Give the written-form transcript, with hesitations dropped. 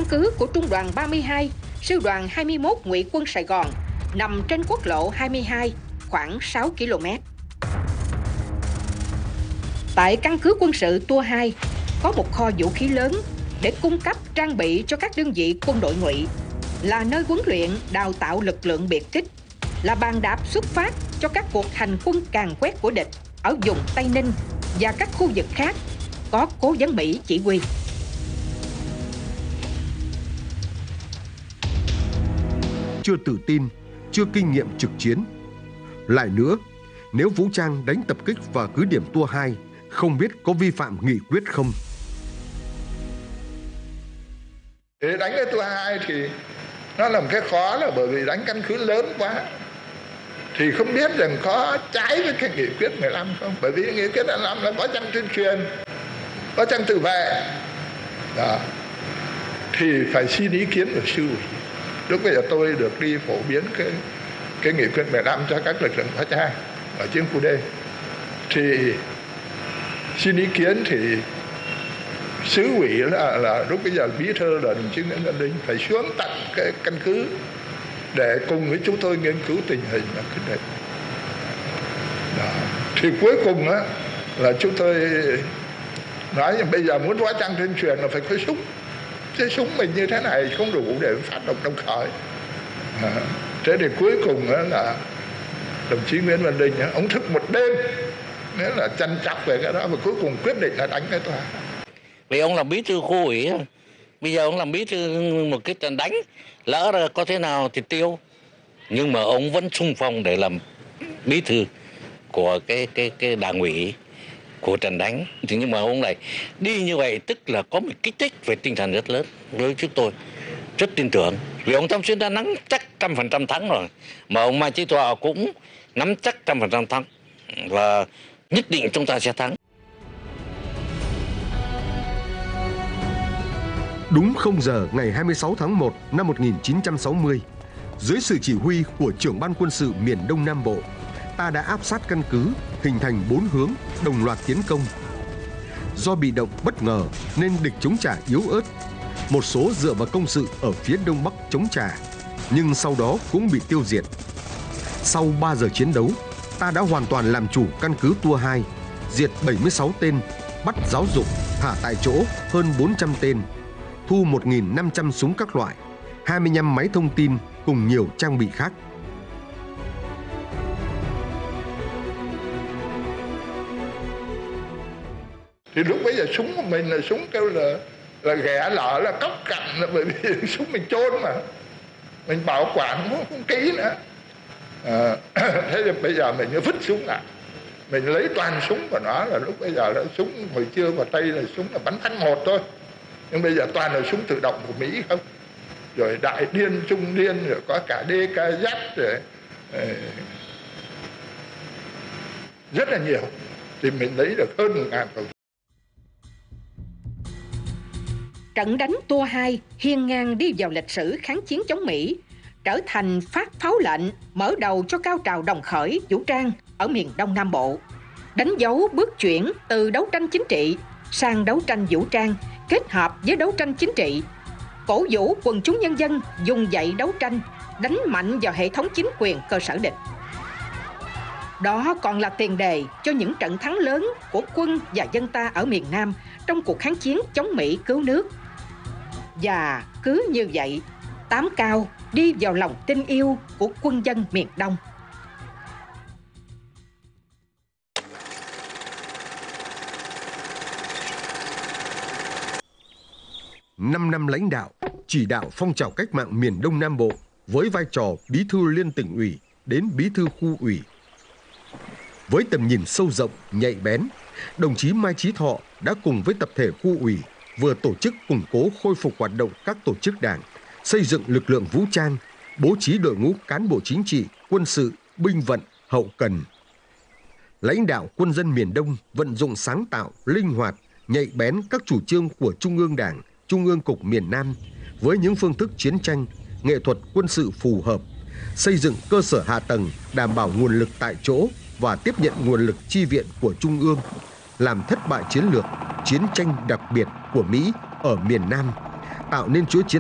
cứ của Trung đoàn 32, Sư đoàn 21 Ngụy quân Sài Gòn nằm trên quốc lộ 22, khoảng 6 km. Tại căn cứ quân sự Tua 2 có một kho vũ khí lớn để cung cấp trang bị cho các đơn vị quân đội Ngụy, là nơi huấn luyện đào tạo lực lượng biệt kích, là bàn đạp xuất phát cho các cuộc hành quân càn quét của địch ở vùng Tây Ninh và các khu vực khác có cố vấn Mỹ chỉ huy. Chưa tự tin, chưa kinh nghiệm trực chiến. Lại nữa, nếu vũ trang đánh tập kích vào cứ điểm Tua 2, không biết có vi phạm nghị quyết không? Để đánh cái Tua 2 thì nó là một cái khó, là bởi vì đánh căn cứ lớn quá. Thì không biết rằng có trái với cái nghị quyết 15 không? Bởi vì nghị quyết 15 là có trang tuyên truyền, có trang tự vệ. Đó. Thì phải xin ý kiến của sư ủy. Lúc bây giờ tôi được đi phổ biến cái nghị quyết 15 cho các lực lượng hóa trang ở trên khu D. Thì xin ý kiến thì sứ ủy là lúc bây giờ bí thư là đồng chí Nguyễn Văn Linh phải xuống tận cái căn cứ để cùng với chúng tôi nghiên cứu tình hình và quyết định. Đó. Thì cuối cùng á là chúng tôi nói rằng bây giờ muốn hóa trang tuyên truyền là phải có súng. Cái súng mình như thế này không đủ để phát động đồng khởi. Thế thì cuối cùng là đồng chí Nguyễn Văn Linh ông thức một đêm, nghĩa là chăn chọc về cái đó, và cuối cùng quyết định là đánh cái tòa. Vì ông làm bí thư khu ủy, bây giờ ông làm bí thư một cái trận đánh, lỡ ra có thế nào thì tiêu, nhưng mà ông vẫn xung phong để làm bí thư của cái đảng ủy của trận đánh. Thì nhưng mà ông này đi như vậy tức là có một kích thích về tinh thần rất lớn với chúng tôi, rất tin tưởng vì ông Tâm Xuyên đã nắm chắc 100% thắng rồi, mà ông Mai Chí Thọ cũng nắm chắc 100% thắng và nhất định chúng ta sẽ thắng. Đúng 0 giờ ngày 26 tháng 1 năm 1960, dưới sự chỉ huy của trưởng ban quân sự miền Đông Nam Bộ, ta đã áp sát căn cứ, hình thành 4 hướng đồng loạt tiến công. Do bị động bất ngờ nên địch chống trả yếu ớt, một số dựa vào công sự ở phía đông bắc chống trả, nhưng sau đó cũng bị tiêu diệt. Sau 3 giờ chiến đấu, ta đã hoàn toàn làm chủ căn cứ Tua 2, diệt 76 tên, bắt giáo dục, thả tại chỗ hơn 400 tên, thu 1.500 súng các loại, 25 máy thông tin cùng nhiều trang bị khác. Thì lúc bây giờ súng của mình là súng kêu là ghẻ lở, là cóc cặn, là bởi vì súng mình chôn mà, mình bảo quản không kỹ nữa. Thế thì bây giờ mình cứ vứt súng lại, mình lấy toàn súng của nó. Là lúc bây giờ là súng hồi xưa vào Tây là súng là bắn thanh một thôi, nhưng bây giờ toàn là súng tự động của Mỹ không, rồi đại điên, trung điên, rồi có cả DKZ, rồi rất là nhiều. Thì mình lấy được hơn 1.000 khẩu. Trận đánh Tua 2 hiên ngang đi vào lịch sử kháng chiến chống Mỹ, trở thành phát pháo lệnh mở đầu cho cao trào đồng khởi vũ trang ở miền Đông Nam Bộ, đánh dấu bước chuyển từ đấu tranh chính trị sang đấu tranh vũ trang kết hợp với đấu tranh chính trị, cổ vũ quần chúng nhân dân dùng dậy đấu tranh, đánh mạnh vào hệ thống chính quyền cơ sở địch. Đó còn là tiền đề cho những trận thắng lớn của quân và dân ta ở miền Nam trong cuộc kháng chiến chống Mỹ cứu nước. Và cứ như vậy, Tám Cao đi vào lòng tin yêu của quân dân miền Đông. Năm năm lãnh đạo, chỉ đạo phong trào cách mạng miền Đông Nam Bộ với vai trò bí thư liên tỉnh ủy đến bí thư khu ủy. Với tầm nhìn sâu rộng, nhạy bén, đồng chí Mai Chí Thọ đã cùng với tập thể khu ủy vừa tổ chức củng cố khôi phục hoạt động các tổ chức đảng, xây dựng lực lượng vũ trang, bố trí đội ngũ cán bộ chính trị, quân sự, binh vận, hậu cần. Lãnh đạo quân dân miền Đông vận dụng sáng tạo, linh hoạt, nhạy bén các chủ trương của Trung ương Đảng, Trung ương Cục miền Nam với những phương thức chiến tranh, nghệ thuật quân sự phù hợp, xây dựng cơ sở hạ tầng đảm bảo nguồn lực tại chỗ và tiếp nhận nguồn lực chi viện của Trung ương, làm thất bại chiến lược chiến tranh đặc biệt của Mỹ ở miền Nam, tạo nên chuỗi chiến